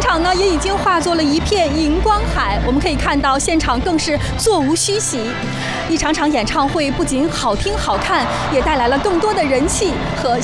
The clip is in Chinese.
场呢也已经化作了一片荧光海，我们可以看到现场更是座无虚席。一场场演唱会不仅好听好看，也带来了更多的人气和